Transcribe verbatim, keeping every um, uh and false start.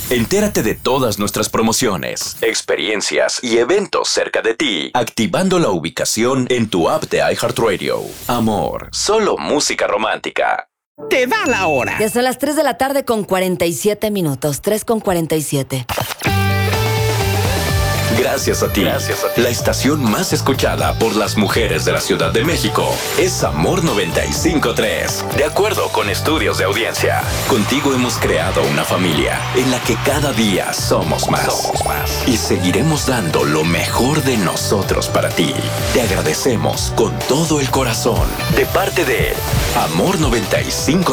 Entérate de todas nuestras promociones, experiencias y eventos cerca de ti, activando la ubicación en tu app de iHeartRadio. Amor, solo música romántica. Te da la hora. Ya son las tres de la tarde con cuarenta y siete minutos. tres con cuarenta y siete. Gracias a ti. Gracias a ti. La estación más escuchada por las mujeres de la Ciudad de México es Amor noventa y cinco punto tres. De acuerdo con estudios de audiencia, contigo hemos creado una familia en la que cada día somos más. Somos más. Y seguiremos dando lo mejor de nosotros para ti. Te agradecemos con todo el corazón. De parte de Amor noventa y cinco.